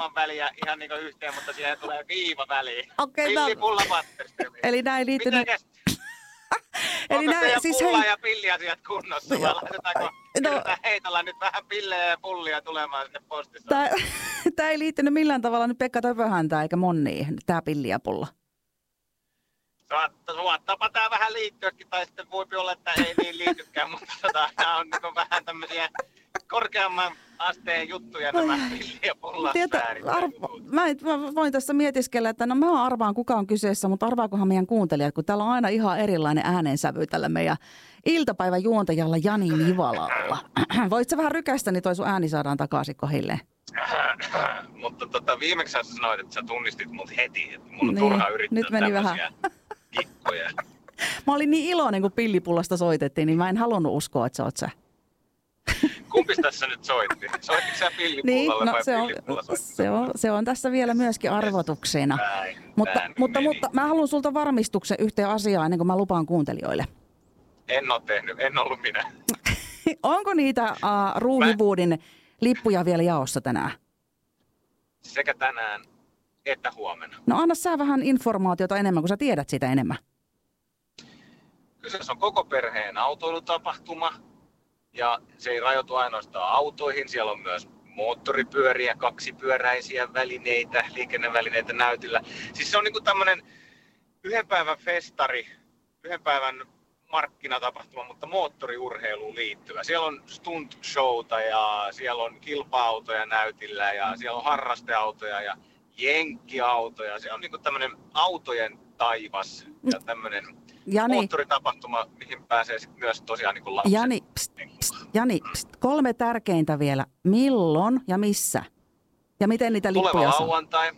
ilman väliä ihan niinku yhteen, mutta siihen tulee viiva väliin. Okei, Pillipulla Patterström. eli näin liittynyt... Eli onko teidän siis pulla ja pilliasiat kunnossa? Vai laitetaanko heitolla nyt vähän pillejä ja pullia tulemaan sinne postissa? Tämä ei liittynyt millään tavalla nyt Pekka Töpöhäntään eikä Monniin, tämä pilli ja pulla. Suottapa tää vähän liittyäkin, tai sitten voi olla, että ei niin liitykään, mutta tää on niin vähän tämmöisiä korkeamman asteen juttuja nämä pilli ja pulla. Mä voin tässä mietiskellä, että no mä arvaan kuka on kyseessä, mutta arvaakohan meidän kuuntelijat, kun täällä on aina ihan erilainen äänensävy tällä meidän iltapäivän juontajalla Jani Nivalalla. Voit sä vähän rykäistä, niin toi sun ääni saadaan takaisin kohilleen. Mutta viimeksi sä sanoit, että sä tunnistit mut heti, että mun on turha yrittää nyt meni tämmöisiä kikkoja. Mä olin niin iloinen, kun pillipullasta soitettiin, niin mä en halunnut uskoa, että sä oot sä. Kumpis tässä nyt soitti? Soititko sä pillipullalle vai pillipulla soitti? Se on tässä vielä myöskin arvotuksena. Mutta mä haluan sulta varmistuksen yhteen asiaan ennen kuin mä lupaan kuuntelijoille. En ole tehnyt, en ollut minä. Onko niitä Ruuhivuudin lippuja vielä jaossa tänään? Sekä tänään että huomenna. No anna sä vähän informaatiota enemmän, kun sä tiedät sitä enemmän. Kyseessä on koko perheen autoilutapahtuma. Ja se ei rajoitu ainoastaan autoihin, siellä on myös moottoripyöriä, kaksipyöräisiä välineitä, liikennevälineitä näytillä. Siis se on niinku tämmönen yhden päivän festari, yhden päivän markkinatapahtuma, mutta moottoriurheiluun liittyvä. Siellä on stunt-showta ja siellä on kilpa-autoja näytillä ja siellä on harrasteautoja ja jenkkiautoja. Se on niinku tämmönen autojen taivas ja tämmönen moottoritapahtuma, mihin pääsee sit myös tosiaan niin kuin lapsen. Jani, 3 tärkeintä vielä. Milloin ja missä? Ja miten niitä lippuja saa? Tuleva lauantai.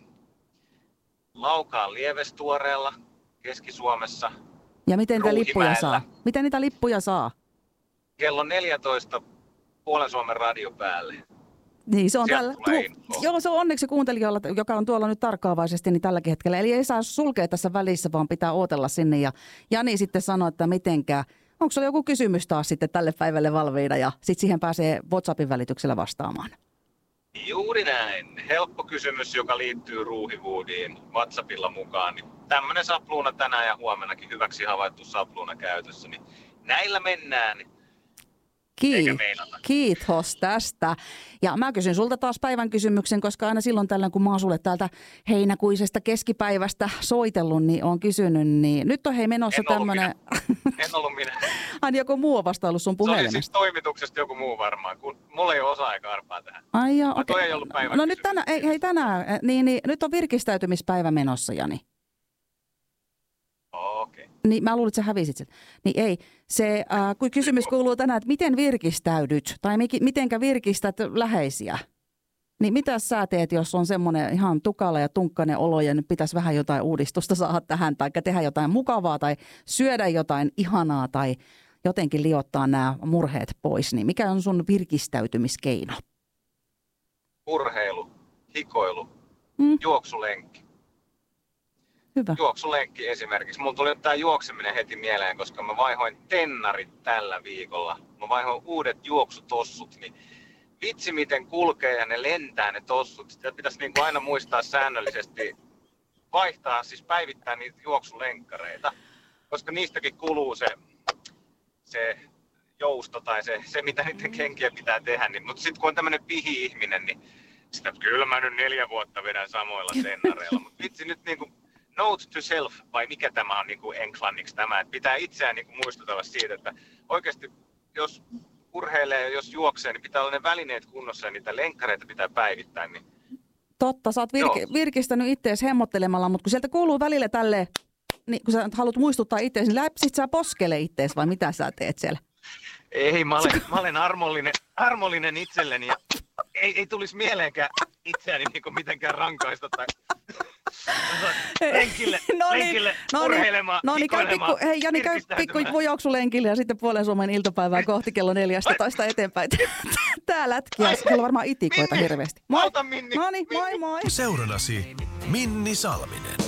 Laukaan Lievestuoreella, Keski-Suomessa. Ja miten niitä lippuja saa? Miten niitä lippuja saa? Kello 14 Puolen Suomen radio päälle. Niin, se on se on onneksi kuuntelijalla, joka on tuolla nyt tarkkaavaisesti niin tälläkin hetkellä. Eli ei saa sulkea tässä välissä, vaan pitää ootella sinne. Ja Jani sitten sanoo, että mitenkään. Onko sulla joku kysymys taas sitten tälle päivälle valmiina ja sitten siihen pääsee WhatsAppin välityksellä vastaamaan? Juuri näin. Helppo kysymys, joka liittyy Ruuhivuudiin WhatsAppilla mukaan. Niin tämmöinen sapluuna tänään ja huomennakin hyväksi havaittu sapluuna käytössä. Niin näillä mennään. Kiitos tästä. Ja mä kysyn sulta taas päivän kysymyksen, koska aina silloin tällöin, kun mä oon sulle täältä heinäkuisesta keskipäivästä soitellut, niin oon kysynyt, niin nyt on menossa tämmönen... En ollut minä. Aina joku muu on vastailu sun puhelimesta. Se oli siis toimituksesta joku muu varmaan, kun mulla ei ole osa-aika arpaa tähän. Ai joo, okei. Toi ei ollut päivän no nyt tänään, nyt on virkistäytymispäivä menossa, Jani. Okei. Niin mä luulin, että sä hävisit sen. Niin ei, se kun kysymys kuuluu tänään, että miten virkistäydyt tai mitenkä virkistät läheisiä? Niin mitä sä teet, jos on semmoinen ihan tukala ja tunkkainen olo ja nyt pitäisi vähän jotain uudistusta saada tähän tai tehdä jotain mukavaa tai syödä jotain ihanaa tai jotenkin liottaa nämä murheet pois, niin mikä on sun virkistäytymiskeino? Urheilu, hikoilu, juoksulenkki. Hyvä. Juoksulenkki esimerkiksi. Mulla tuli tämä juokseminen heti mieleen, koska mä vaihoin tennarit tällä viikolla. Mä vaihoin uudet juoksutossut, niin vitsi miten kulkee ja ne lentää ne tossut. Sitä pitäisi niin kuin aina muistaa säännöllisesti vaihtaa, siis päivittää niitä juoksulenkkareita, koska niistäkin kuluu se jousto tai se mitä niiden kenkiä pitää tehdä. Niin, mutta sitten kun on tämmöinen pihi-ihminen, niin sitä kyllä mä nyt 4 vuotta vedän samoilla tennareilla. Mutta vitsi nyt niin kuin note to self, vai mikä tämä on niin kuin englanniksi tämä, että pitää itseään niin kuin muistutella siitä, että oikeasti jos urheilee ja jos juoksee, niin pitää olla ne välineet kunnossa ja niitä lenkkareita pitää päivittää. Niin... Totta, sä oot virkistänyt ittees hemmottelemalla, mutta kun sieltä kuuluu välillä tälleen, niin kun sä haluat muistuttaa ittees, niin läpsit sä poskele ittees vai mitä sä teet siellä? Ei, mä olen armollinen itselleni ja ei tulisi mieleenkään itseäni niin kuin mitenkään rankaista tai lenkille urheilemaan, hei Jani, käy pikku juoksulenkille ja sitten Puolen Suomen iltapäivää kohti kello 14 eteenpäin. Tää lätkiä, sulla on varmaan itikoita hirveästi. Auta Minni! Noniin, moi moi! Seurannasi Minni Salminen.